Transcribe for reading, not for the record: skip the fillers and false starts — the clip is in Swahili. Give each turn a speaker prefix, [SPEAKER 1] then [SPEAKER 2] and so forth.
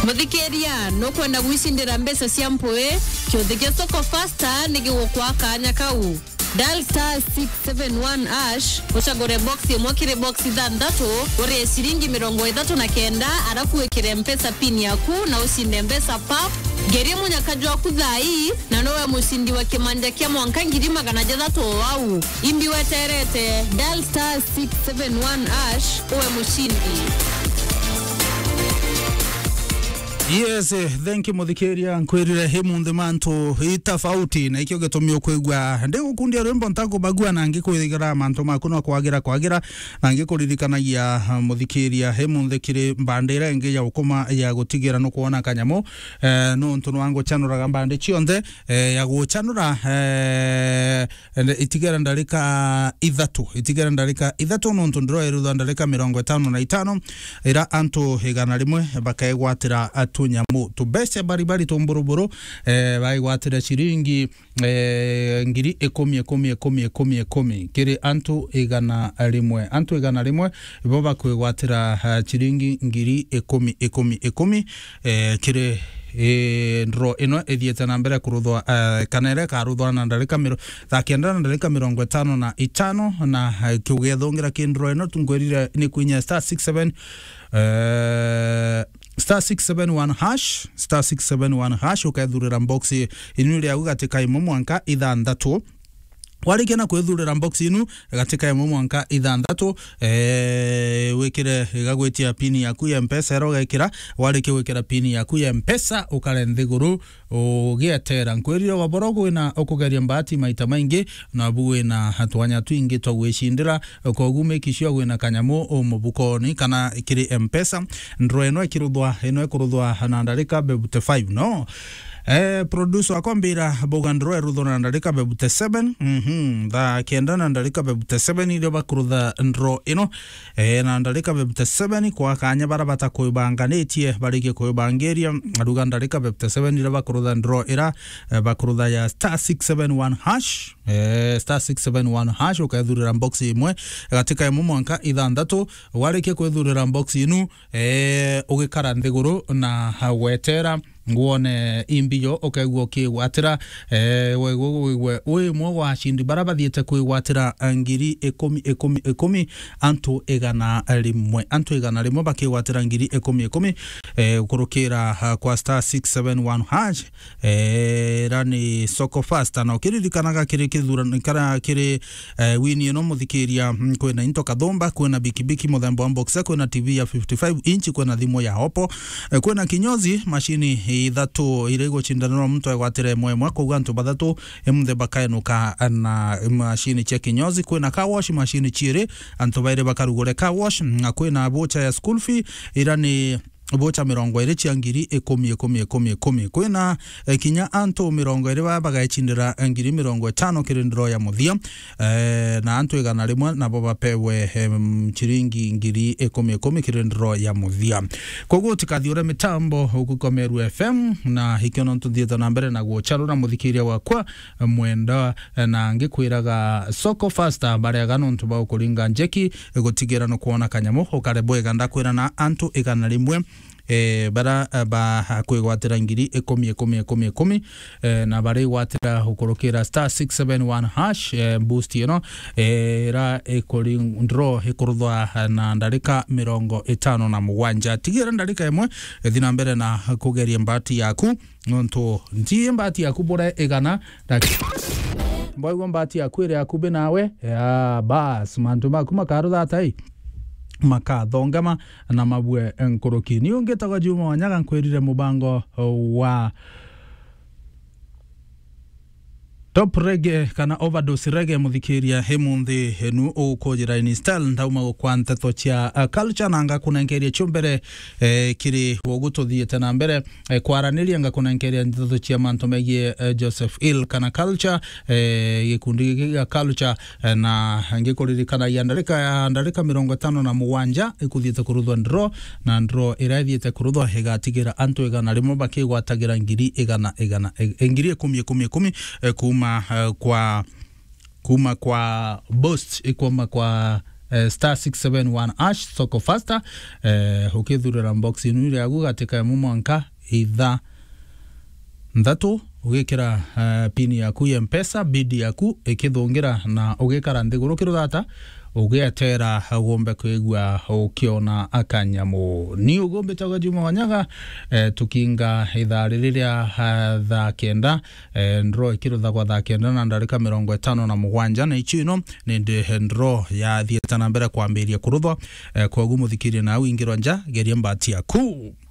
[SPEAKER 1] Muthikeria no kwenda gwicindira mbesa cia mpwe kiotheke soko faster nigigukwa kanya kau dial *671# ucagure box imwe kiri box ithanthatu uri ciringi 39 arafu wikire mpesa pin yaku na ucinde mbesa pap geria munyakaji waku thai na nowe mucindi wa kimanja kia mwanka 600 au imbi weterete dial *671# uwe mucindi.
[SPEAKER 2] Yes, thank you Muthikeria nkwirire himunde mantu itafauti na ikyo getomio kwigwa ndego kundia rwimbo ntako bagua na ngikuithigara mantu makuno kwagira na ngikuririkanagia Muthikeria himunde kiri mbandira nge ya ukoma ya gutigira no kuona kanyamo no ntu wangu chanuraga mbande chionde ya guchanura itigera ndarika ithatu no ntu ndro iru ndarika 55 ira antu higana rimwe bakaegwatira nyamu tubese baribari tomboroboro baigwatira chiringi ngiri 10 kiri antu igana rimwe ibo bakwegwatira chiringi ngiri 10 kiri ndro ino ethiete na mbere kuruthwa kanere karuthwa na ndarika 55 na kiugethongira kindro ino tungwerire ni kwinya *67 *671# ukaethurira box inu ria ugatika imwe mwanka ithanthatu warikena kwethurira box inu gatika imwe mwanka ithanthatu wikire gagwetia pini yaku ya mpesa rogekira warike wikira pini yaku ya mpesa ukarenthiguru ugietera nkwirire waborogo ina okugeria mbati maita maingi na buwe na hatwanya twingi twagwicindira kogume kishio gwina kanyamo omubukoni kana kiri mpesa ndro eno ikiruthwa na ndarika bebute 5 no producer akombira bogandro erudhona ndarika bebute 7 da kiendana ndarika bebute 7 ile bakurutha ndro ino na ndarika bebute 7 kwa kanya barabata kuibanganitie barike kuibangeria aduga ndarika bebute 7 ile bakurutha ndro ira bakurutha ya *671# ukaethurira box imwe gatika imwe mwanka ithanthatu warike kwethurira box inu ugikara nthiguru na wetera nguone imbiyo okaigwo kiwatira we mwa shindi barabathiete kuigwatira ngiri 10 antu igana rimwe bakiwatira ngiri 10 kurukira kwa *671# rani soko faster na ukiririkanaga kiri kithurana kiri wini no Muthikeria kwena into kathomba kwena bikibiki muthemba boxa kwena TV ya 55 inch kwena thimo ya Oppo kwena kinyozi mashini ithatu irego chindaniro mtu egwatire mwemwe kuga ntu bathatu emuthe bakaenuka na mashini cia kinyozi kwena car wash mashini chire antu baire bakarugure car wash kwena bocha ya school fee irani bocha 20 cia ngiri 10 kwena kinya antu 20 bagaichindira ngiri 50 kirindro ya muthia na antu igana rimwe nabo bapewe chiringi ngiri 10 kirindro ya muthia koguo tikathiore mitambo ukukomeru FM na hikiono ntuthieta na mbere na gucharura Muthikeria wakwa mwenda na ngikwiraga soko faster bareaga nontu ba ukuringa njeki gutigera no kuona kanyamo ukareboega ndakwira na antu igana rimwe bara ba kwigwatira ngiri 10 na bari gwatira ukurukira *671# boost ino ra ekolindro ikuruthwa na ndarika 57 tigira ndarika imwe thina mbere na kugeria mbati yaku nonto ntie mbati yaku bora igana mboigo mbati yaku ire yaku binawe bas mantu makuma karutha tai makathongama na mabwe nkoroki ni ungetaga Juma Wanyaga nkwirire mubango wa top reggae kana overdose reggae Muthikeria himunthi henu ukojira in style ndauma kwa nteto cia culture nanga kunengeria chumbere kiri wogututhiete na mbere kwaraniria nga kunengeria nteto cia manto megie Joseph Hill kana culture gikundi ya culture na ngikuririkana ya ndarika 57 ikuthiete kuruthwa ndro irathiete kuruthwa hegatigira antu igana rimwe bakigwatagira ngiri ngiri 10 kuma kwa boost ikoma kwa star 671 ash soko faster ukithurira box inu ria gugatika mumanka itha ndatu ugikira pini yaku ya mpesa bidi yaku ikithungira na ugikara nthiguru kirudata ugiatera gombe kwigwa ukiona akanyamu ni ugombe taga Juma Wanyaga tukinga ithari riria tha kenda ndro ikirutha kwa tha kenda na ndarika 57 na ichino ni ndro ya thieta na mbere kwambiria kuruthwa kwa gumuthikiria na wingirwa nja geria mbati yaku.